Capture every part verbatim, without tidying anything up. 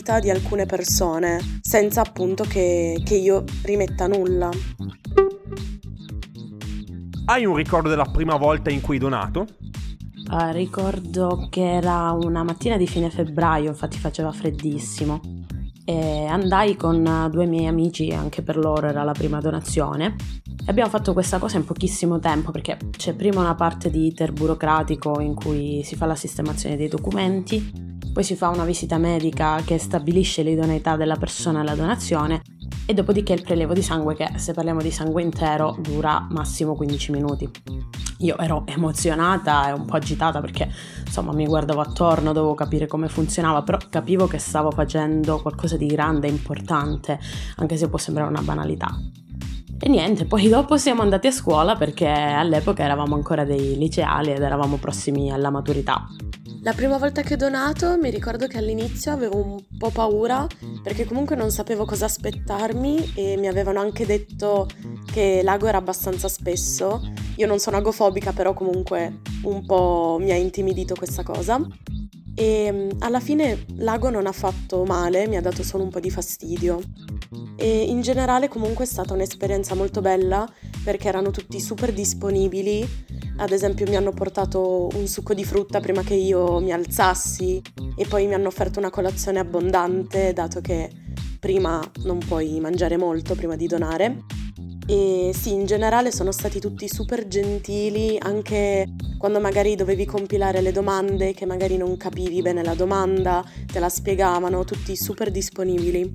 di alcune persone, senza appunto che, che io rimetta nulla. Hai un ricordo della prima volta in cui hai donato? Uh, ricordo che era una mattina di fine febbraio, infatti faceva freddissimo, e andai con due miei amici, anche per loro era la prima donazione, e abbiamo fatto questa cosa in pochissimo tempo, perché c'è prima una parte di iter burocratico in cui si fa la sistemazione dei documenti, poi si fa una visita medica che stabilisce l'idoneità della persona alla donazione, e dopodiché il prelievo di sangue, che se parliamo di sangue intero dura massimo quindici minuti. Io ero emozionata e un po' agitata perché insomma mi guardavo attorno, dovevo capire come funzionava, però capivo che stavo facendo qualcosa di grande e importante, anche se può sembrare una banalità. E niente, poi dopo siamo andati a scuola perché all'epoca eravamo ancora dei liceali ed eravamo prossimi alla maturità. La prima volta che ho donato mi ricordo che all'inizio avevo un po' paura perché comunque non sapevo cosa aspettarmi e mi avevano anche detto che l'ago era abbastanza spesso. Io non sono agofobica, però comunque un po' mi ha intimidito questa cosa. E alla fine l'ago non ha fatto male, mi ha dato solo un po' di fastidio. E in generale comunque è stata un'esperienza molto bella perché erano tutti super disponibili. Ad esempio mi hanno portato un succo di frutta prima che io mi alzassi e poi mi hanno offerto una colazione abbondante, dato che prima non puoi mangiare molto prima di donare. E sì, in generale sono stati tutti super gentili, anche quando magari dovevi compilare le domande, che magari non capivi bene la domanda, te la spiegavano, tutti super disponibili.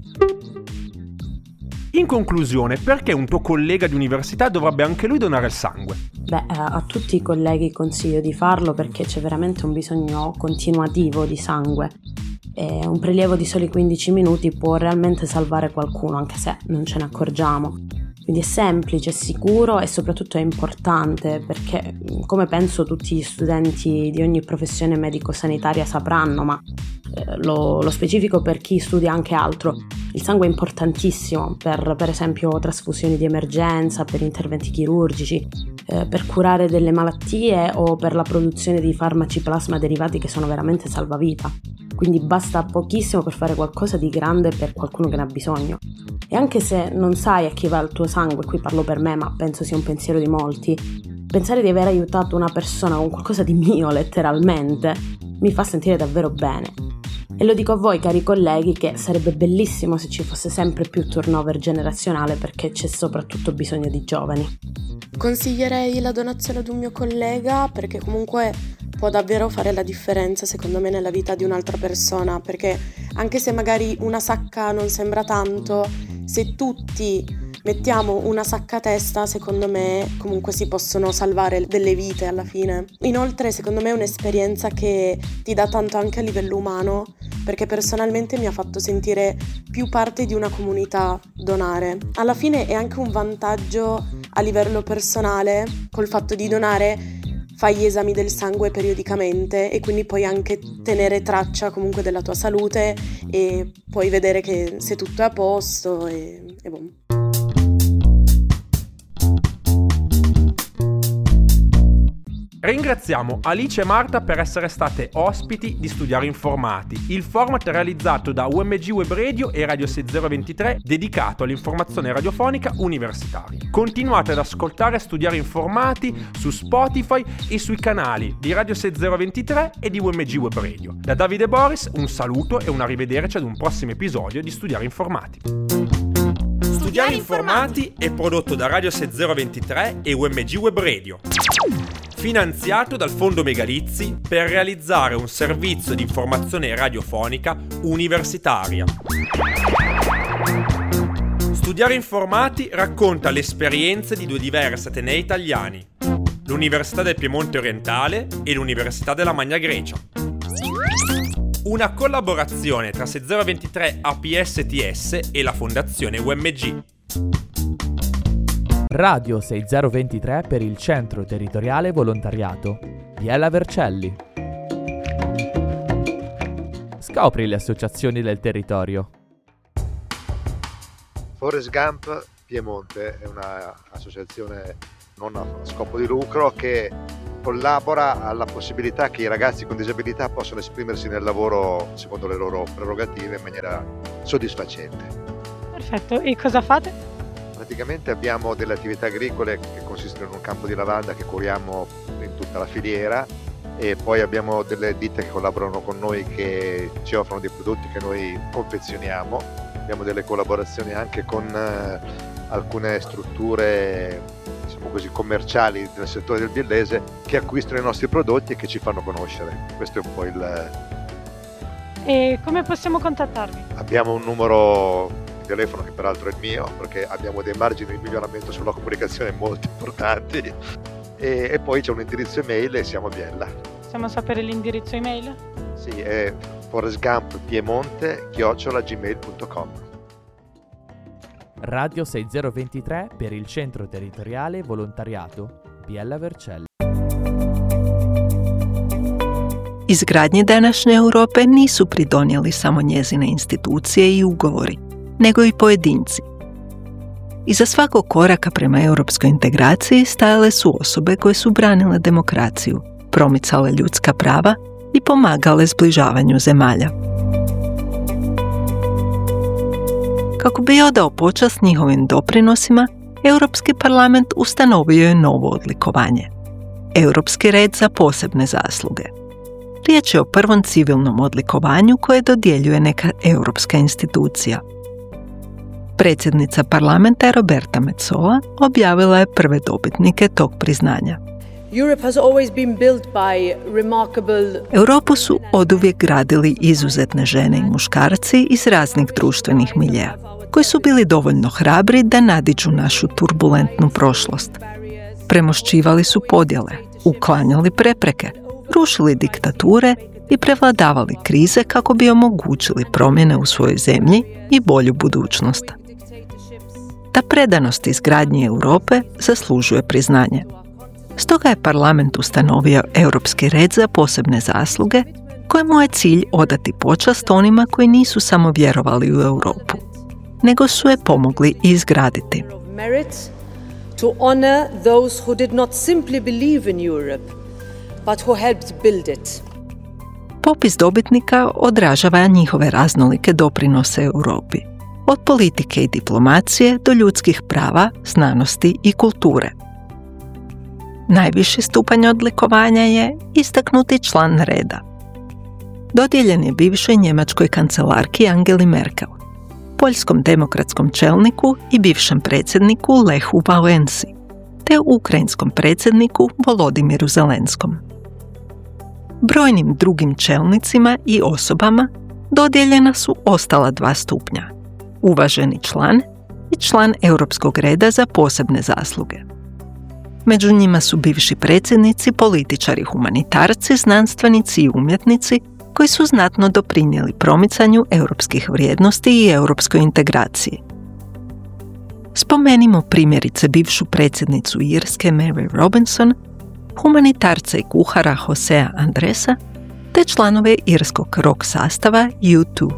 In conclusione, perché un tuo collega di università dovrebbe anche lui donare il sangue? Beh, a tutti i colleghi consiglio di farlo perché c'è veramente un bisogno continuativo di sangue. E un prelievo di soli quindici minuti può realmente salvare qualcuno, anche se non ce ne accorgiamo. Quindi è semplice, è sicuro e soprattutto è importante perché, come penso tutti gli studenti di ogni professione medico-sanitaria sapranno, ma eh, lo, lo specifico per chi studia anche altro, il sangue è importantissimo per, per esempio, trasfusioni di emergenza, per interventi chirurgici, eh, per curare delle malattie o per la produzione di farmaci plasma derivati che sono veramente salvavita. Quindi basta pochissimo per fare qualcosa di grande per qualcuno che ne ha bisogno. E anche se non sai a chi va il tuo sangue, qui parlo per me, ma penso sia un pensiero di molti, pensare di aver aiutato una persona con qualcosa di mio, letteralmente, mi fa sentire davvero bene. E lo dico a voi, cari colleghi, che sarebbe bellissimo se ci fosse sempre più turnover generazionale perché c'è soprattutto bisogno di giovani. Consiglierei la donazione ad un mio collega perché comunque può davvero fare la differenza, secondo me, nella vita di un'altra persona, perché anche se magari una sacca non sembra tanto, se tutti mettiamo una sacca a testa, secondo me comunque si possono salvare delle vite alla fine. Inoltre, secondo me è un'esperienza che ti dà tanto anche a livello umano, perché personalmente mi ha fatto sentire più parte di una comunità donare. Alla fine è anche un vantaggio a livello personale, col fatto di donare fai gli esami del sangue periodicamente e quindi puoi anche tenere traccia comunque della tua salute e puoi vedere che se tutto è a posto e, e boh. Ringraziamo Alice e Marta per essere state ospiti di Studiare Informati, il format realizzato da U M G Web Radio e Radio sei zero ventitré dedicato all'informazione radiofonica universitaria. Continuate ad ascoltare Studiare Informati su Spotify e sui canali di Radio sei zero ventitré e di U M G Web Radio. Da Davide Boris un saluto e un arrivederci ad un prossimo episodio di Studiare Informati. Studiare Informati è prodotto da Radio sei zero ventitré e U M G Web Radio, finanziato dal Fondo Megalizzi per realizzare un servizio di informazione radiofonica universitaria. Studiare Informati racconta le esperienze di due diversi atenei italiani, l'Università del Piemonte Orientale e l'Università della Magna Grecia. Una collaborazione tra sei zero ventitré A P S T S e la Fondazione U M G. Radio sei zero ventitré per il Centro Territoriale Volontariato. Biella Vercelli. Scopri le associazioni del territorio. Forrest Gump Piemonte è un'associazione non a scopo di lucro che collabora alla possibilità che i ragazzi con disabilità possano esprimersi nel lavoro secondo le loro prerogative in maniera soddisfacente. Perfetto, e cosa fate? Praticamente abbiamo delle attività agricole che consistono in un campo di lavanda che curiamo in tutta la filiera, e poi abbiamo delle ditte che collaborano con noi che ci offrono dei prodotti che noi confezioniamo. Abbiamo delle collaborazioni anche con eh, alcune strutture, diciamo così, commerciali del settore del biellese che acquistano i nostri prodotti e che ci fanno conoscere. Questo è un po' il... E come possiamo contattarvi? Abbiamo un numero di telefono che peraltro è il mio, perché abbiamo dei margini di miglioramento sulla comunicazione molto importanti, e, e poi c'è un indirizzo email e siamo a Biella. Possiamo sapere l'indirizzo email? Sì, è forestgamppiemonte chiocciola gmail punto com. Radio sei zero due tre per il Centro Territoriale Volontariato Biella Vercelli. Izgradnji današnje Europe nisu pridonijeli samo njezine institucije i ugovori, nego i pojedinci. Iza svakog koraka prema europskoj integraciji stajale su osobe koje su branile demokraciju, promicale ljudska prava i pomagale zbližavanju zemalja. Kako bi odao počast njihovim doprinosima, Europski parlament ustanovio je novo odlikovanje – Europski red za posebne zasluge. Riječ je o prvom civilnom odlikovanju koje dodjeljuje neka europska institucija. Predsjednica parlamenta Roberta Metsola objavila je prve dobitnike tog priznanja. Europu su oduvijek gradili izuzetne žene i muškarci iz raznih društvenih miljeja, koji su bili dovoljno hrabri da nadiđu našu turbulentnu prošlost. Premošćivali su podjele, uklanjali prepreke, rušili diktature i prevladavali krize kako bi omogućili promjene u svojoj zemlji i bolju budućnost. Ta predanost izgradnji Europe zaslužuje priznanje. Stoga je parlament ustanovio Europski red za posebne zasluge, kojemu je cilj odati počast onima koji nisu samo vjerovali u Europu, nego su je pomogli i izgraditi. To honor those who did not simply believe in Europe, but who helped build it. Popis dobitnika odražava njihove raznolike doprinose Europi, od politike i diplomacije do ljudskih prava, znanosti i kulture. Najviši stupanj odlikovanja je istaknuti član reda. Dodijeljen je bivšoj njemačkoj kancelarki Angeli Merkel, poljskom demokratskom čelniku i bivšem predsjedniku Lehu Valensi, te ukrajinskom predsjedniku Volodimiru Zelenskom. Brojnim drugim čelnicima i osobama dodijeljena su ostala dva stupnja, uvaženi član i član Europskog reda za posebne zasluge. Među njima su bivši predsjednici, političari, humanitarci, znanstvenici i umjetnici koji su znatno doprinijeli promicanju europskih vrijednosti i europskoj integraciji. Spomenimo primjerice bivšu predsjednicu Irske Mary Robinson, humanitarca i kuhara Josea Andresa, te članove irskog rock sastava U dva.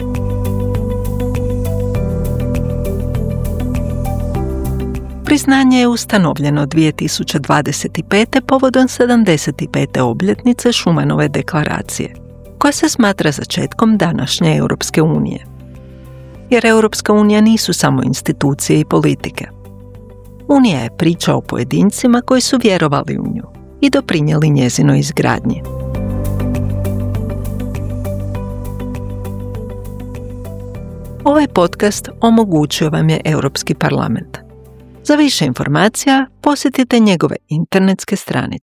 Priznanje je ustanovljeno dvije tisuće dvadeset pete povodom sedamdeset pete obljetnice Schumanove deklaracije, koja se smatra začetkom današnje Europske unije. Jer Europska unija nisu samo institucije i politike. Unija je priča o pojedincima koji su vjerovali u nju i doprinijeli njezinoj izgradnji. Ovaj podcast omogućio vam je Europski parlament. Za više informacija posjetite njegove internetske stranice.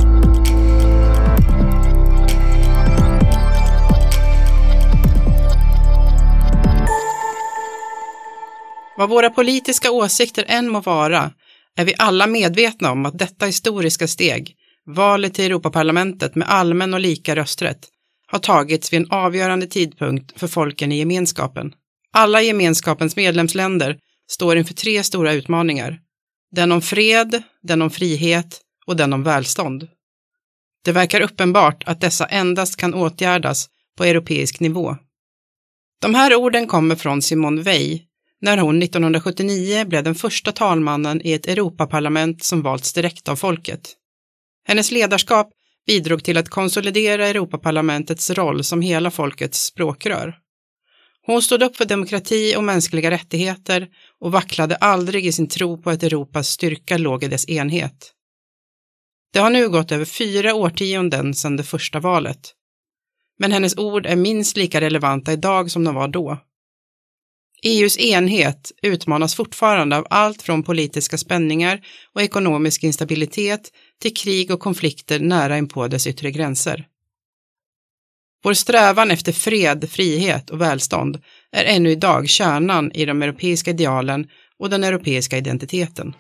Vad våra politiska åsikter än må vara, är vi alla medvetna om att detta historiska steg, valet till Europaparlamentet med allmän och lika rösträtt, har tagits vid en avgörande tidpunkt för folken i gemenskapen. Alla gemenskapens medlemsländer står inför tre stora utmaningar. Den om fred, den om frihet och den om välstånd. Det verkar uppenbart att dessa endast kan åtgärdas på europeisk nivå. De här orden kommer från Simone Veil, när hon nittonhundrasjuttionio blev den första talmannen i ett Europaparlament som valts direkt av folket. Hennes ledarskap bidrog till att konsolidera Europaparlamentets roll som hela folkets språkrör. Hon stod upp för demokrati och mänskliga rättigheter och vacklade aldrig i sin tro på att Europas styrka låg i dess enhet. Det har nu gått över fyra årtionden sedan det första valet. Men hennes ord är minst lika relevanta idag som de var då. E U:s enhet utmanas fortfarande av allt från politiska spänningar och ekonomisk instabilitet till krig och konflikter nära inpå dess yttre gränser. Vår strävan efter fred, frihet och välstånd är ännu idag kärnan i de europeiska idealen och den europeiska identiteten.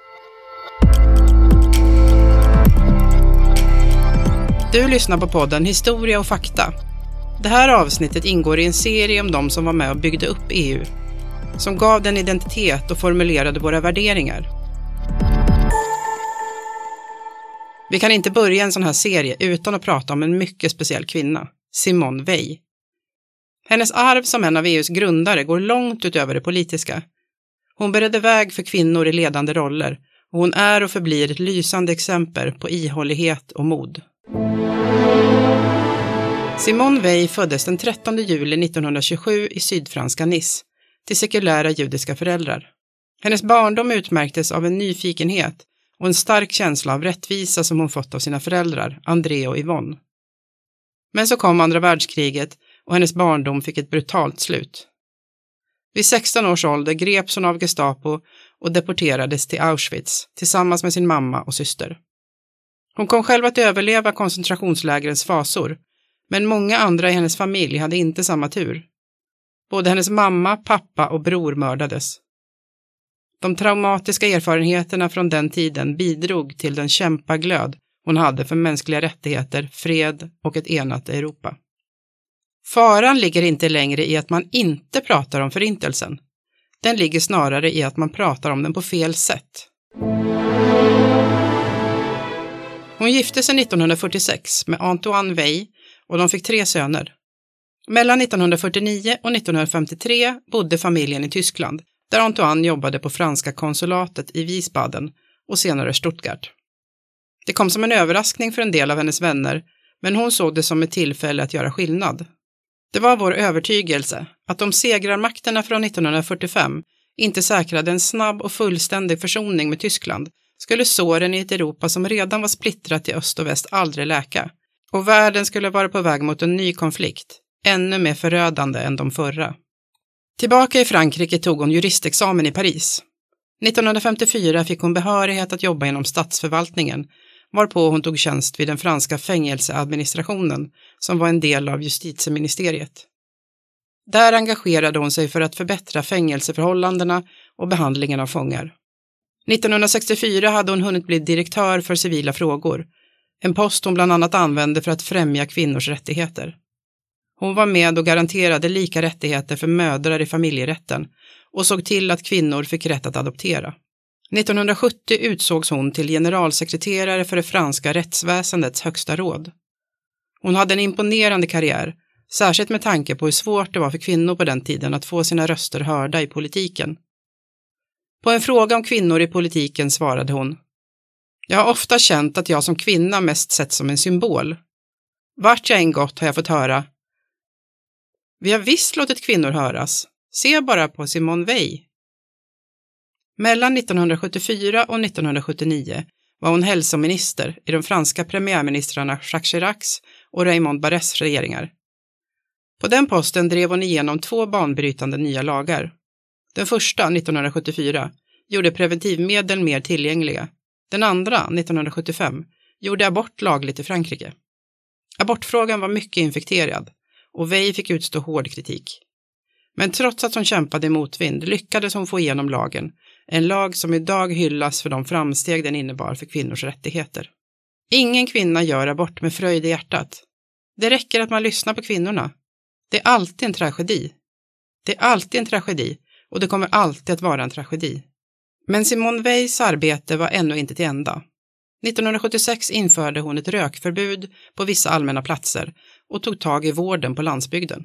Du lyssnar på podden Historia och fakta. Det här avsnittet ingår i en serie om de som var med och byggde upp E U, som gav den identitet och formulerade våra värderingar. Vi kan inte börja en sån här serie utan att prata om en mycket speciell kvinna, Simone Weil. Hennes arv som en av E U:s grundare går långt utöver det politiska. Hon beredde väg för kvinnor i ledande roller och hon är och förblir ett lysande exempel på ihållighet och mod. Simone Weil föddes den trettonde juli nittonhundratjugosju i sydfranska Nice till sekulära judiska föräldrar. Hennes barndom utmärktes av en nyfikenhet och en stark känsla av rättvisa som hon fått av sina föräldrar, André och Yvonne. Men så kom andra världskriget och hennes barndom fick ett brutalt slut. Vid sexton års ålder greps hon av Gestapo och deporterades till Auschwitz tillsammans med sin mamma och syster. Hon kom själv att överleva koncentrationslägrens fasor, men många andra i hennes familj hade inte samma tur. Både hennes mamma, pappa och bror mördades. De traumatiska erfarenheterna från den tiden bidrog till den kämpaglöd hon hade för mänskliga rättigheter, fred och ett enat Europa. Faran ligger inte längre i att man inte pratar om förintelsen. Den ligger snarare i att man pratar om den på fel sätt. Hon gifte sig nittonhundrafyrtiosex med Antoine Weil och de fick tre söner. Mellan nittonhundrafyrtionio och nittonhundrafemtiotre bodde familjen i Tyskland, där Antoine jobbade på franska konsulatet i Wiesbaden och senare Stuttgart. Det kom som en överraskning för en del av hennes vänner, men hon såg det som ett tillfälle att göra skillnad. Det var vår övertygelse att om segrarmakterna från nittonhundrafyrtiofem inte säkrade en snabb och fullständig försoning med Tyskland skulle såren i ett Europa som redan var splittrat i öst och väst aldrig läka, och världen skulle vara på väg mot en ny konflikt, ännu mer förödande än de förra. Tillbaka i Frankrike tog hon juristexamen i Paris. nittonhundrafemtiofyra fick hon behörighet att jobba inom statsförvaltningen, varpå hon tog tjänst vid den franska fängelseadministrationen som var en del av justitieministeriet. Där engagerade hon sig för att förbättra fängelseförhållandena och behandlingen av fångar. nittonhundrasextiofyra hade hon hunnit bli direktör för civila frågor, en post hon bland annat använde för att främja kvinnors rättigheter. Hon var med och garanterade lika rättigheter för mödrar i familjerätten och såg till att kvinnor fick rätt att adoptera. nittonhundrasjuttio utsågs hon till generalsekreterare för det franska rättsväsendets högsta råd. Hon hade en imponerande karriär, särskilt med tanke på hur svårt det var för kvinnor på den tiden att få sina röster hörda i politiken. På en fråga om kvinnor i politiken svarade hon: "Jag har ofta känt att jag som kvinna mest sett som en symbol. Vart jag än gått har jag fått höra: vi har visst låtit kvinnor höras. Se bara på Simone Weil." Mellan nittonhundrasjuttiofyra och nittonhundrasjuttionio var hon hälsominister i de franska premiärministrarna Jacques Chiracs och Raymond Barres regeringar. På den posten drev hon igenom två banbrytande nya lagar. Den första, nittonhundrasjuttiofyra, gjorde preventivmedel mer tillgängliga. Den andra, nittonhundrasjuttiofem, gjorde abort lagligt i Frankrike. Abortfrågan var mycket infekterad och Weil fick utstå hård kritik. Men trots att hon kämpade i motvind lyckades hon få igenom lagen, en lag som idag hyllas för de framsteg den innebar för kvinnors rättigheter. Ingen kvinna gör abort med fröjd i hjärtat. Det räcker att man lyssnar på kvinnorna. Det är alltid en tragedi. Det är alltid en tragedi och det kommer alltid att vara en tragedi. Men Simone Weils arbete var ännu inte till ända. nittonhundrasjuttiosex införde hon ett rökförbud på vissa allmänna platser och tog tag i vården på landsbygden.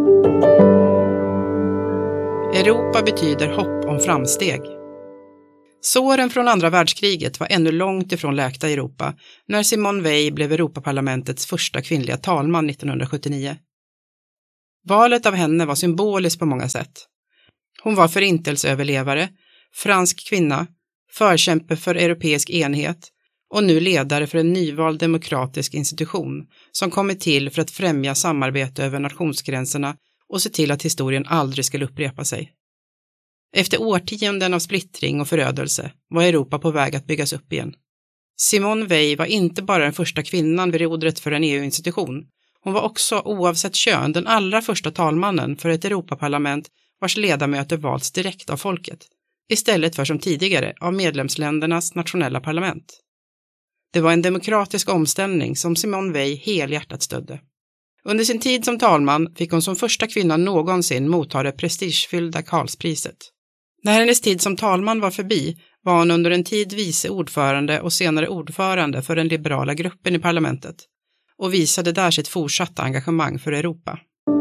Europa betyder hopp om framsteg. Såren från andra världskriget var ännu långt ifrån läkta i Europa när Simone Veil blev Europaparlamentets första kvinnliga talman nittonhundrasjuttionio. Valet av henne var symboliskt på många sätt. Hon var förintelseöverlevare, fransk kvinna, förkämpe för europeisk enhet och nu ledare för en nyvald demokratisk institution som kommit till för att främja samarbete över nationsgränserna och se till att historien aldrig skulle upprepa sig. Efter årtionden av splittring och förödelse var Europa på väg att byggas upp igen. Simone Veil var inte bara den första kvinnan vid rodret för en E U-institution. Hon var också, oavsett kön, den allra första talmannen för ett Europaparlament vars ledamöter valts direkt av folket, istället för som tidigare av medlemsländernas nationella parlament. Det var en demokratisk omställning som Simone Veil helhjärtat stödde. Under sin tid som talman fick hon som första kvinna någonsin motta det prestigefyllda Karlspriset. När hennes tid som talman var förbi var hon under en tid vice ordförande och senare ordförande för den liberala gruppen i parlamentet och visade där sitt fortsatta engagemang för Europa.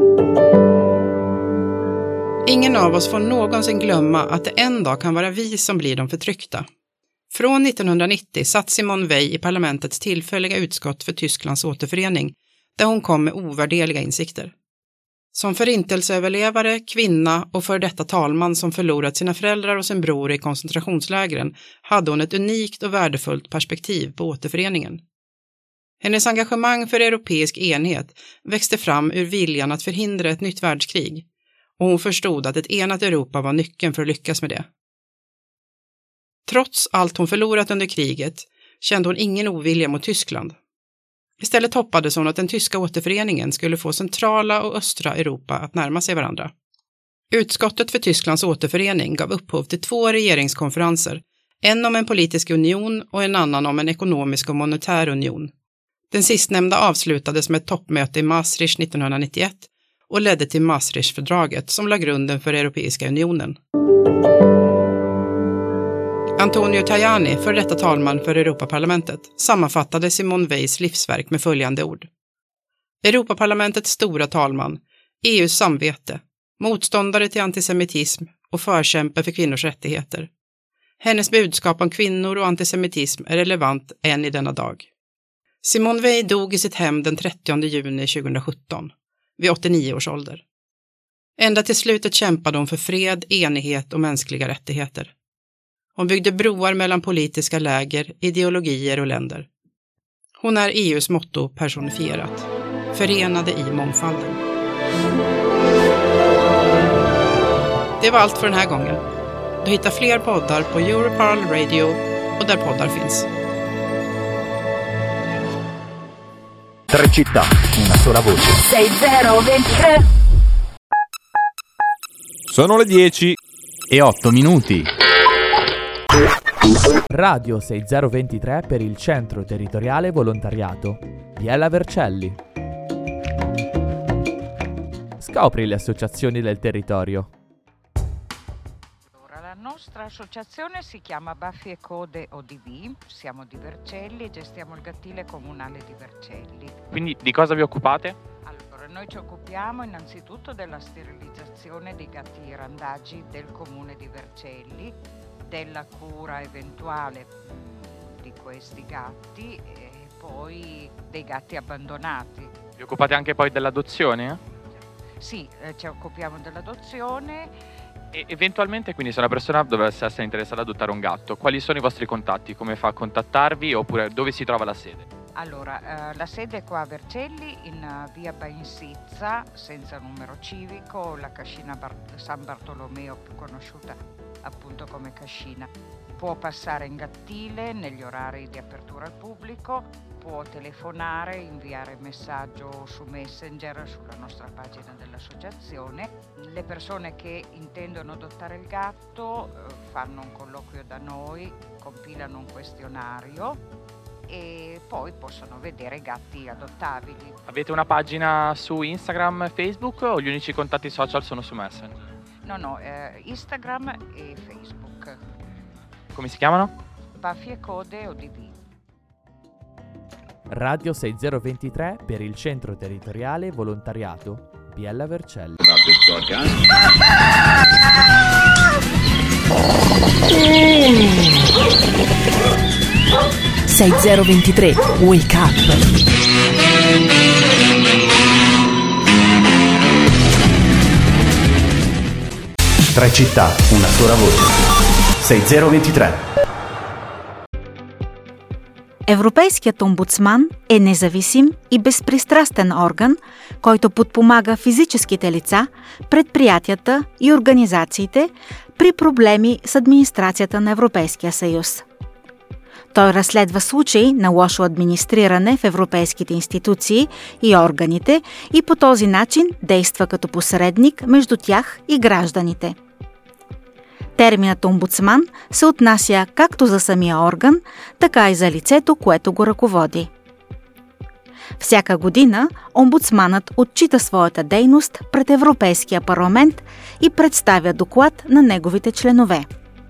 Ingen av oss får någonsin glömma att det en dag kan vara vi som blir de förtryckta. Från nittonhundranittio satt Simone Veil i parlamentets tillfälliga utskott för Tysklands återförening där hon kom med ovärderliga insikter. Som förintelseöverlevare, kvinna och för detta talman som förlorat sina föräldrar och sin bror i koncentrationslägren hade hon ett unikt och värdefullt perspektiv på återföreningen. Hennes engagemang för europeisk enhet växte fram ur viljan att förhindra ett nytt världskrig och hon förstod att ett enat Europa var nyckeln för att lyckas med det. Trots allt hon förlorat under kriget kände hon ingen ovilja mot Tyskland. Istället hoppades hon att den tyska återföreningen skulle få centrala och östra Europa att närma sig varandra. Utskottet för Tysklands återförening gav upphov till två regeringskonferenser, en om en politisk union och en annan om en ekonomisk och monetär union. Den sistnämnda avslutades med ett toppmöte i Maastricht nittonhundranittioett och ledde till Maastrichtfördraget som la grunden för Europeiska unionen. Antonio Tajani, för detta talman för Europaparlamentet, sammanfattade Simone Veils livsverk med följande ord. Europaparlamentets stora talman, E U:s samvete, motståndare till antisemitism och förkämpe för kvinnors rättigheter. Hennes budskap om kvinnor och antisemitism är relevant än i denna dag. Simone Veil dog i sitt hem den trettionde juni tjugohundrasjutton, vid åttionio års ålder. Ända till slutet kämpade hon för fred, enighet och mänskliga rättigheter. Hon byggde broar mellan politiska läger, ideologier och länder. Hon är E U:s motto personifierat, förenade i mångfalden. Det var allt för den här gången. Du hittar fler poddar på Europarl Radio och där poddar finns. Tre città, una sola voce. sei zero ventitré. Sono le dieci e otto minuti. Radio sei zero ventitré per il Centro Territoriale Volontariato. Biella Vercelli. Scopri le associazioni del territorio. La nostra associazione si chiama Baffi e Code O D V, siamo di Vercelli e gestiamo il gattile comunale di Vercelli. Quindi di cosa vi occupate? Allora, noi ci occupiamo innanzitutto della sterilizzazione dei gatti randagi del comune di Vercelli, della cura eventuale mh, di questi gatti e poi dei gatti abbandonati. Vi occupate anche poi dell'adozione? Sì, eh, ci occupiamo dell'adozione. E eventualmente, quindi, se una persona dovesse essere interessata ad adottare un gatto, quali sono i vostri contatti? Come fa a contattarvi oppure dove si trova la sede? Allora, eh, la sede è qua a Vercelli, in uh, via Bainsizza, senza numero civico, la cascina Bar- San Bartolomeo, più conosciuta appunto come cascina. Può passare in gattile negli orari di apertura al pubblico, può telefonare, inviare messaggio su Messenger sulla nostra pagina dell'associazione. Le persone che intendono adottare il gatto eh, fanno un colloquio da noi, compilano un questionario e poi possono vedere gatti adottabili. Avete una pagina su Instagram, Facebook o gli unici contatti social sono su Messenger? No, no, eh, Instagram e Facebook. Come si chiamano? Baffi e Code O D V. Radio sei zero ventitré per il Centro Territoriale Volontariato. Biella Vercelli. Mm. sei zero due tre. Wake up! Tre città, una sola voce. sei zero due tre. Европейският омбудсман е независим и безпристрастен орган, който подпомага физическите лица, предприятията и организациите при проблеми с администрацията на Европейския съюз. Той разследва случаи на лошо администриране в европейските институции и органите и по този начин действа като посредник между тях и гражданите. Терминът омбудсман се отнася както за самия орган, така и за лицето, което го ръководи. Всяка година омбудсманът отчита своята дейност пред Европейския парламент и представя доклад на неговите членове.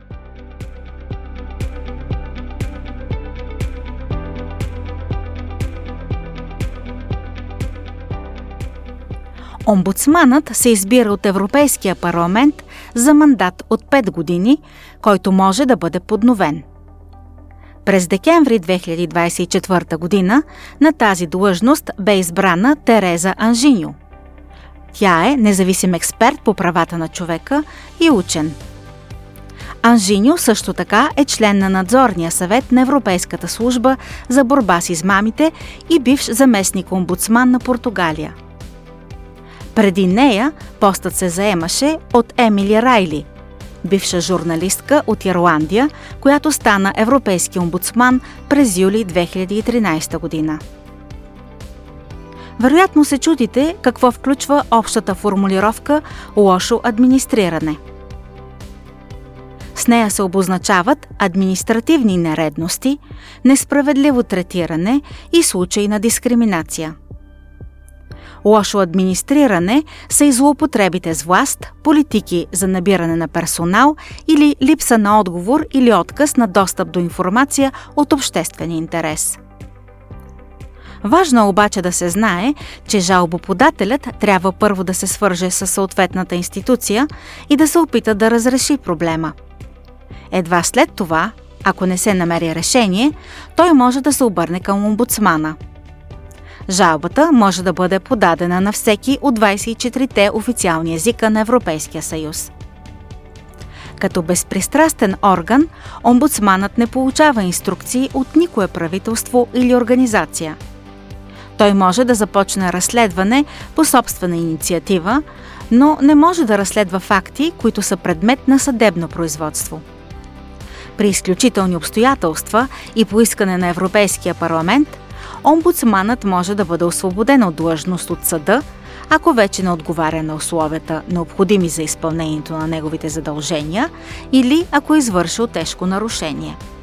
Омбудсманът се избира от Европейския парламент за мандат от пет години, който може да бъде подновен. През декември две хиляди двадесет и четвърта година на тази длъжност бе избрана Тереза Анжиньо. Тя е независим експерт по правата на човека и учен. Анжиньо също така е член на надзорния съвет на Европейската служба за борба с измамите и бивш заместник-омбудсман на Португалия. Преди нея постът се заемаше от Емили Райли, бивша журналистка от Ирландия, която стана европейски омбудсман през юли две хиляди и тринадесета година. Вероятно се чудите какво включва общата формулировка «лошо администриране». С нея се обозначават административни нередности, несправедливо третиране и случаи на дискриминация. Лошо администриране са и злоупотребите с власт, политики за набиране на персонал или липса на отговор или отказ на достъп до информация от обществен интерес. Важно е обаче да се знае, че жалбоподателят трябва първо да се свърже с съответната институция и да се опита да разреши проблема. Едва след това, ако не се намери решение, той може да се обърне към омбудсмана. Жалбата може да бъде подадена на всеки от двадесет и четирите официални езика на Европейския съюз. Като безпристрастен орган, омбудсманът не получава инструкции от никое правителство или организация. Той може да започне разследване по собствена инициатива, но не може да разследва факти, които са предмет на съдебно производство. При изключителни обстоятелства и по искане на Европейския парламент, омбудсманът може да бъде освободен от длъжност от съда, ако вече не отговаря на условията, необходими за изпълнението на неговите задължения, или ако е извършил тежко нарушение.